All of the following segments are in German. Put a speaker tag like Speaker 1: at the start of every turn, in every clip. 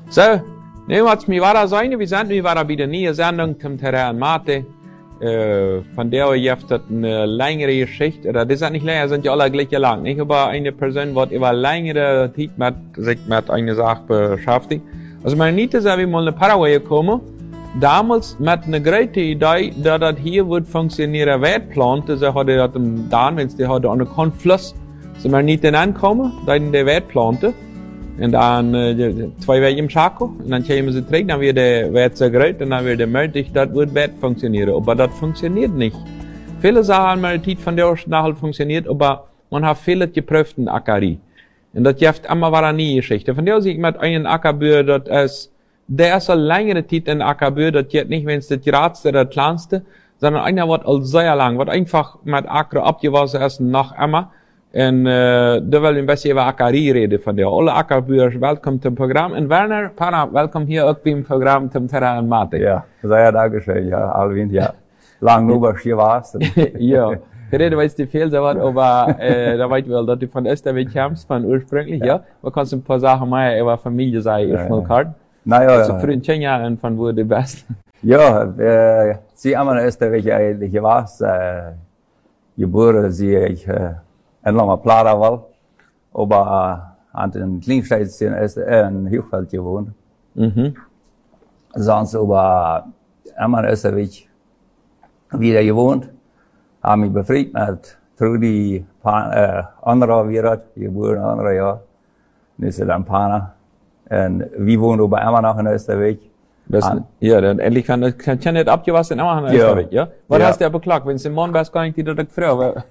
Speaker 1: So, nu wat mi waren zijn, we zijn nu weer bij de nieuwe zending zum Terrain Mate. Von der heeft het eine längere Geschichte, oder das ist nicht länger, sind ja alle gleich lang. Nicht über eine Person, die über längere Zeit sich mit einer Sache beschäftigt. Also meine Niete sind wir mal in Paraguay gekommen, damals mit einer großen Idee, dass das hier wird funktionieren, Wertplante, sie hatte das dann, wenn sie hatte einen Konfluss, so meine Niete ankommen, dann die Wertplante. En dan 2 weken Chaco, en dan komen ze terug, dan weer de wet zo groot, en dan weer de möglich, dat wordt wet functioneren. Aber dat funktioniert nicht. Viele Sachen haben mal die von der ersten Nachhalt funktioniert, aber man hat viele geprüft in Akari. Und das gibt immer wieder eine Geschichte. Von der sehe ich mit einem Ackerbühr, das ist, der ist so längere Zeit in Ackerbühr, das geht nicht, wenn es das Gradste oder das Kleinste, sondern einer wird als sehr lang, wird einfach mit Acker abgewaschen ist nach immer. En daar wil ik een beetje over Akari reden van de alle akkerbuurs. Welkom zum Programm. En Werner, Pana, welkom hier ook bij het programma zum Terrain Mate.
Speaker 2: Ja, sehr dankeschön, ja, Alwin, ja. Lang nur hier warst.
Speaker 1: Ja, gereden weiß die viel so was, aber da weiß ich wel dat du von Österreich kommst, von ursprünglich, ja. Wir kannst ein paar Sachen mehr über Familie sagen, ich mal kalt.
Speaker 2: Naja,
Speaker 1: also für den 10 Jahren von wo du bist.
Speaker 2: Ja, sie haben in Österreich eigentlich warst, geboren, sie ich, en lange Plata wel, aber an den Kleinstädtchen ist in Hilfeld gewohnt. Sonst aber immer in Österreich wieder gewohnt, haben mich befreit mit Trudi, anderer Wirat, geboren anderer Jahr, nicht dann Pana. Und wir wohnen aber immer noch in Österreich.
Speaker 1: Ja, dann endlich kann ich nicht abgewaschen immer in Österreich, ja? Was hast du beklagt, wenn es im Morgen bist, kann ich dir das fragen?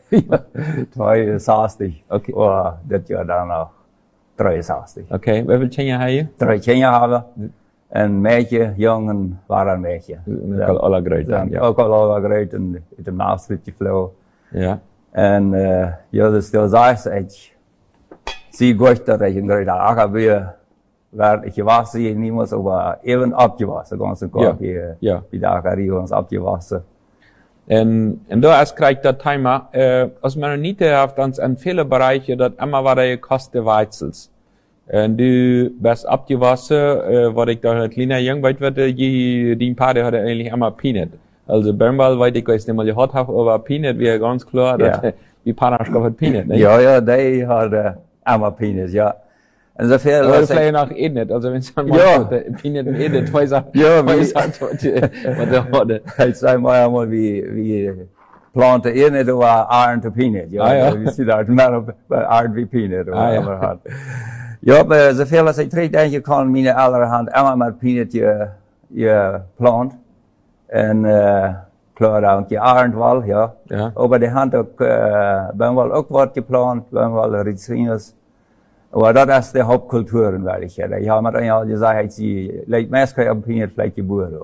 Speaker 2: 62. Okay. Oder das Jahr dann auch 63.
Speaker 1: Okay, wie viele Kinder hast du?
Speaker 2: 3 Kinder habe. Ein Mädchen, Jungen waren Mädchen.
Speaker 1: Alle groot dan, ja.
Speaker 2: Ook al alle groot en in de Maastricht geflogen.
Speaker 1: Ja.
Speaker 2: En ja, dus dat is echt, zie goed dat ik een grote akkerbühr waar ik gewassen niemals, aber even abgewassen, ganz und gar bei der Akkerie uns abgewassen.
Speaker 1: En da ist gleich das Thema, als man nicht hat uns in vielen Bereichen, dat immer war der Kosten Weizels. En du bist abgewassen, wat ik da kleiner jong weet werd, die Paar hatte eigentlich immer Peanut. Also Bernball, weil ich es nicht mal gehört habe, aber Peanut wäre ganz klar, dass die Partnerschaft hat Peanut, ne?
Speaker 2: Ja, die hat immer Peanut, ja.
Speaker 1: Insofern, aber vielleicht auch Ednet, also wenn es dann mal Peanut und Ednet, weiß er, was der hatte.
Speaker 2: Jetzt einmal wie Plante Ednet oder Arnd und Peanut, ja. Wie sie da, Arnd wie Peanut, oder hat. Ja, aber zoveel als ik terugdenken kan, mijn allerhand immer met Peanut geplant. En klar ook je Arend wel, ja. Aber die hand ook, ben wel ook wat geplant, ben wel Rizinus. Aber das ist die Hauptkultur in Welche. Ich habe mir ja gesagt, sie legt meistens auf Peanut vielleicht geboren.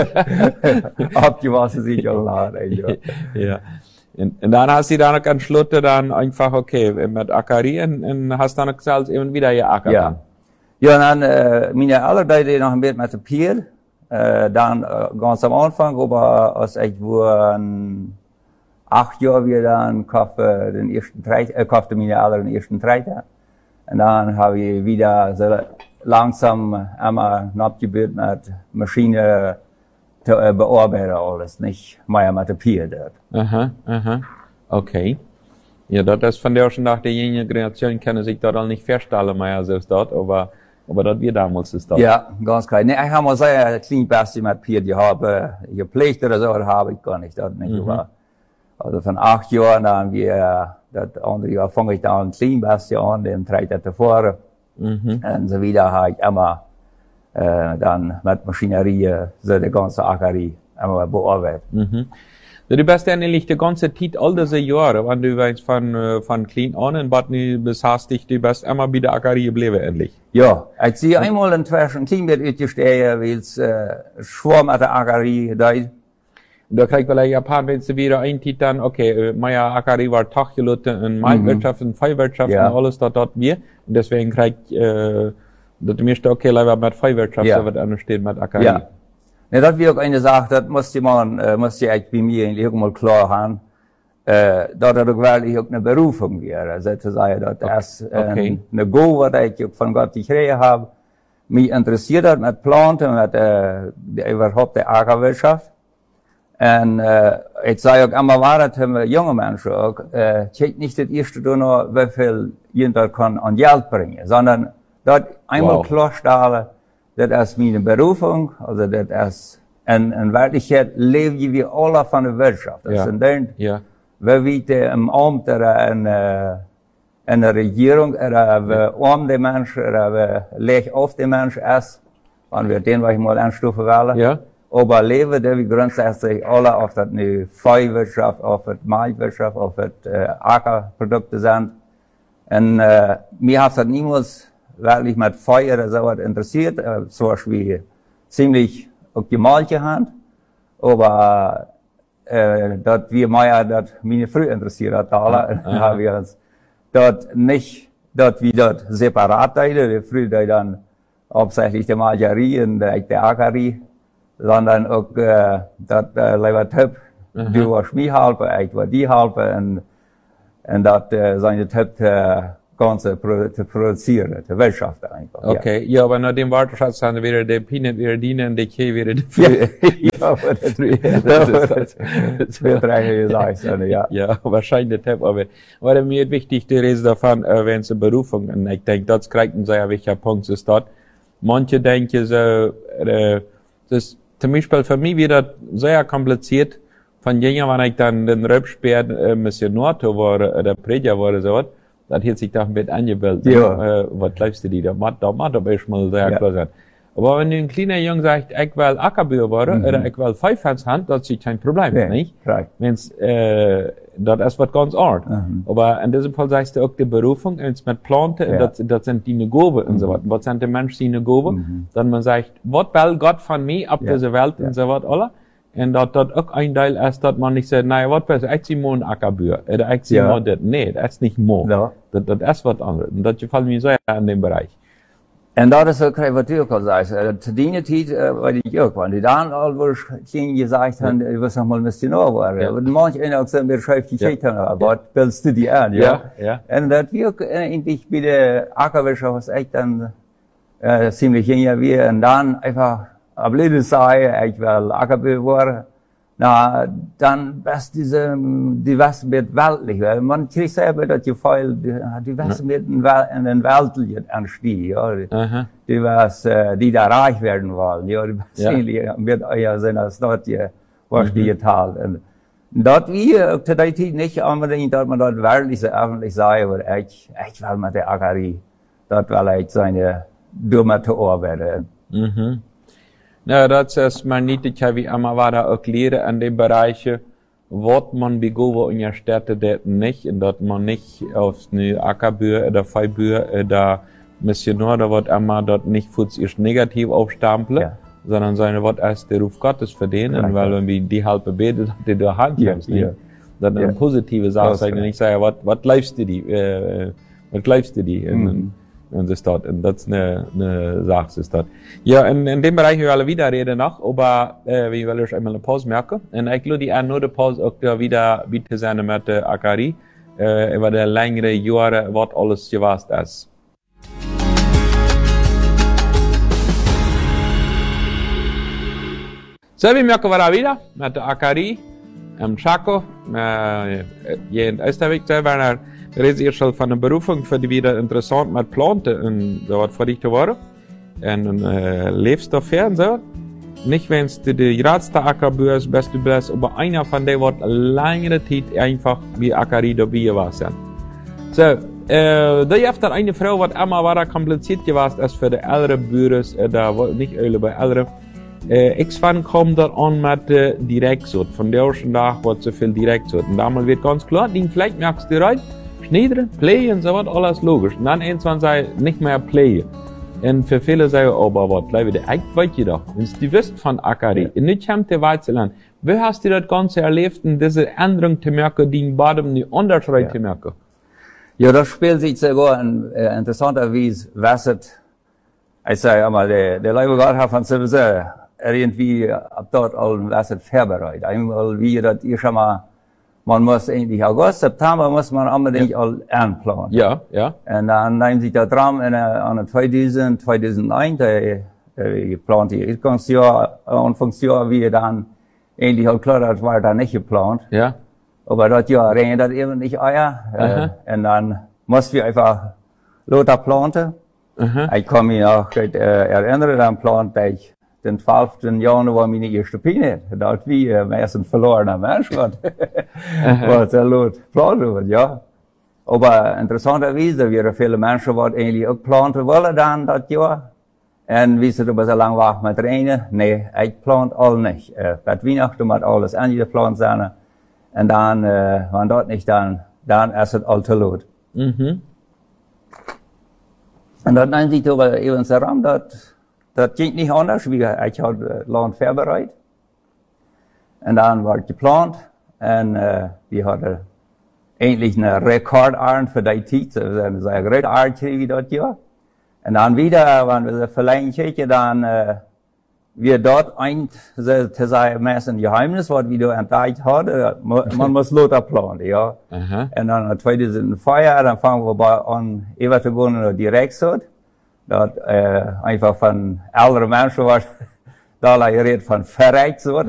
Speaker 2: Abgewaschen sich alle,
Speaker 1: ja. Und dann hast du dann auch entschlossen, dann einfach, okay, mit Akkarieren, und hast dann gesagt, eben wieder geackert.
Speaker 2: Ja. Ja, dann, meine Allerdeide noch ein bisschen mit dem Pier, dann, ganz am Anfang, aber als ich wohl 8 Jahre wieder dann kaufte den ersten Treiter, kaufte meine Aller den ersten Treiter. Und dann habe ich wieder so langsam einmal abgebildet mit Maschine, bearbeiten alles, nicht mehr mit dem Pier dort.
Speaker 1: Okay. Ja, das ist von der schon nach der jungen Generation kann sich dort auch nicht feststellen, mehr selbst dort, aber das wir damals ist dort.
Speaker 2: Ja, ganz klar. Nee, ich habe mal sehr klein bisschen mit Pier gehabt, gepflegt oder so, habe ich gar nicht, das nicht, aber, also von 8 Jahren dann das andere Jahr fange ich dann klein bisschen an, den Treiter zu fahren, und so wieder habe ich immer, dann mit Maschinerie, so die ganze Akkerie, einmal bearbeitet.
Speaker 1: Du bist ja eigentlich die ganze Zeit, all diese Jahre, wenn du weißt, von klein an und was du bist hastig, du bist immer bei der Akkerie geblieben, endlich.
Speaker 2: Ja, ich sehe einmal inzwischen klein wird ausgestehen, weil es schwer mit der Akkerie da ist.
Speaker 1: Da kriegt vielleicht ein paar Menschen wieder ein Titel dann, okay, meine Akkerie war Taggelotte in Maiswirtschaft, in Viehwirtschaft und alles dort wir. Und deswegen kriegt, das müsste okay, leider mit Viehwirtschaft, so wird anders stehen mit Akkerie.
Speaker 2: Ja. Ne, das wird auch eine Sache, das musste ich bei mir irgendwann klar haben, dass das auch wirklich auch eine Berufung wäre. Also zu sagen, dass das eine Go, was ich von Gott gekriegt habe, mich interessiert hat mit Planten, mit überhaupt der Ackerwirtschaft. Und ich sage auch immer weiter zu junge Menschen auch, check nicht das erste nur, wie viel jemand kann an Geld bringen, sondern dort einmal klarstellen, das ist meine Berufung, also das ist in Wirklichkeit leben wir alle von der Wirtschaft. Das sind dann, wie wir im Amt oder in der Regierung, oder wie arm die Menschen, oder wie leicht auf die Menschen ist, wenn wir den mal anstufen wollen. Aber leben, wir grundsätzlich alle auf das Viehwirtschaft, auf das Milchwirtschaft, auf das Ackerprodukte sind. Und mir hat das niemals wirklich mit Feuer oder so was interessiert, so wie ziemlich auf die Malche Hand. Aber dass wir mehr, dass meine früh interessiert hat, alle, haben wir uns dort nicht, dass wir dort separat teilen, früher dann hauptsächlich die Malcherie und der Ackerie, sondern auch, dass lieber Typ, du warst mir halbe, ich war die halbe, und dass seine Typ ganze zu produzieren, die Wirtschaft einfach.
Speaker 1: Okay, ja, aber nach dem Warteschatz haben wir der Peanut wieder dienen, der Key wieder die
Speaker 2: Ja, aber das wird eigentlich gesagt, ja.
Speaker 1: Ja, wahrscheinlich der Typ, aber mir wichtig, die Rede davon, wenn es eine Berufung, und ich denke, das kriegt ein sehr wichtiger Punkt, ist dort. Manche denken so, das zum Beispiel für mich wird das sehr kompliziert, von jener, wenn ich dann den Röpsperr Missionator war, oder Prediger war, so was, das hat sich da ein bisschen angebildet. Ja. Was glaubst du, da macht aber ich mal sehr klar sein. Aber wenn ein kleiner Junge sagt, ich will Ackerbauer werden, oder ich will Pfeifers Hand, das ist kein Problem, nicht? Wenn's, das ist was ganz art. Aber in diesem Fall sagst du auch die Berufung, wenn's mit Planten, das sind die Gaben und so was. Was sind die Menschen, die Gaben? Dann man sagt, was will Gott von mir ab dieser Welt und so was, alle? Und dat ook een deel is dat man niet zegt, nee, wat is ik zie mooi een akkerbuur. Ik zie mooi dit. Nee, dat is niet mooi. Ja. Dat is wat anders. En dat gefällt mir sehr in dem Bereich.
Speaker 2: En dat is ook wat du ook al zei. Te die tijd, wat ik ook was. Die dan al wo klein gesagt haben, ich muss noch mal Missionar werden. Und manche auch so mir schreibt die Zeit haben, was willst du die an, ja? Und dat wir auch eigentlich bei der Ackerwirtschaft was echt dann ziemlich jünger wie und dann einfach ab Leben sei, ich will Ackerbauer werden. Na, dann was die was wird weltlich, weil man kriegt selber das Gefühl, die was wird in den weltlichen anstieg, ja. Die was, die da reich werden wollen, ja, die was wird ja sein als dort hier, was die geteilt. Und dort wir, zu der Zeit nicht unbedingt, dass man dort weltlich, öffentlich sei, aber ich will mit der Ackerie, dort will ich seine dumme Tor werden.
Speaker 1: Ja, das ist mein nicht, wie immer war da auch Lehre an den Bereichen, was man begoben in der Städte, das nicht, und dass man nicht aufs Ackerbühr oder Feibühr oder Missionar oder was immer dort nicht für sich negativ aufstempeln, sondern seine was als der Ruf Gottes verdienen, weil wenn wir die halbe betet, die du Hand nimmst, dann eine positive Sache sagen, nicht sagen, was bleibst du die, was bleibst du die, und das dort, und das ist eine Sache, ist dort. Ja, in dem Bereich wir alle wieder reden noch, aber, wir wollen euch einmal eine Pause merken. Und ich glaube, die nur die Pause auch da wieder bitte sein mit der Ackerie, über die längere Jahre, was alles gewasst ist. So, wir merken wir wieder mit der Ackerie, im Chaco, hier in Österreich selber, reden ihr schon von der Berufung, für die wieder interessant mit Planten und so was für dich zu werden. Und lebst du fern, so. Nicht, wenn du die geradste Ackerbauer bist, du bist, aber einer von denen wird längere Zeit einfach wie Ackerie dabei warst. So, da gibt es eine Frau, die immer war kompliziert gewesen ist für die älteren Bauern, da nicht alle bei älteren. Ich fand, kommt da an mit Direktsort. Von der ersten Tag wird so viel Direktsort. Und damals wird ganz klar, vielleicht merkst du rein, Schneidern, Play und so was, alles logisch. Und dann irgendwann sei nicht mehr Play. Und für viele sagen, aber was, bleib wieder, ich weiß ja doch, wenn du wisst von Ackerie, in nicht kommt der Weizeland, wie hast du das Ganze erlebt, in diese Änderung zu merken, die in Baden die Unterschied zu merken?
Speaker 2: Ja, das spielt sich sogar interessanterweise, was ich sage einmal, der Leibe Gott hat von sowieso irgendwie ab dort all was vorbereitet. Einmal wie das ihr schon mal man muss eigentlich August, September muss man unbedingt all anplanen.
Speaker 1: Ja, ja.
Speaker 2: Und dann nehmen sie da dran an 2009, geplant die Ausgangsjahr, Anfangsjahr, wie dann eigentlich auch klar, das war da nicht geplant.
Speaker 1: Ja.
Speaker 2: Aber das Jahr regnet das eben nicht Eier. Und dann mussten wir einfach lauter planten. Ich kann mich noch erinnern, dann plante ich den 12. Januar meine erste Pine. Das wie meistens verlorener Mensch war. Was er laut planten wird, ja. Aber interessanterweise, wie viele Menschen, die eigentlich auch planten wollen dann das Jahr. Und wie sie aber so lange war mit Regen, nee, ich plant all nicht. Bei Weihnachten hat alles angeplant sein. Und dann, wenn das nicht dann ist es all zu laut. Und dann nehmen sie aber eben so ran, das ging nicht anders, wie ich hatte Land vorbereitet. Und dann war geplant. Und wir hatten eigentlich eine Rekordabend für die Zeit. Also eine sehr große Abend kriegen das Jahr. Und dann wieder, wenn wir so verlängern kicken, dann wir dort zu sagen, ein Geheimnis, was wir da entdeckt haben, man muss lauter planen, ja. Und dann 2004, dann fangen wir an, über zu gehen, direkt so. Dat einfach von älteren Menschen was da geredet von verreckt so.